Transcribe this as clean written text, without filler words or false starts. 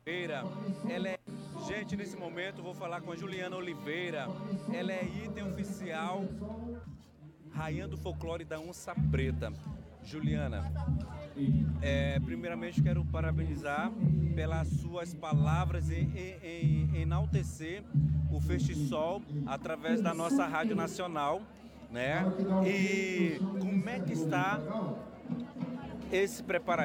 Oliveira, ela é... Gente, nesse momento eu vou falar com a Juliana Oliveira. Ela é item oficial Rainha do Folclore da Onça Preta. Juliana, primeiramente quero parabenizar pelas suas palavras em enaltecer o Festi-Sol através da nossa Rádio Nacional, né? E como é que está esse preparativo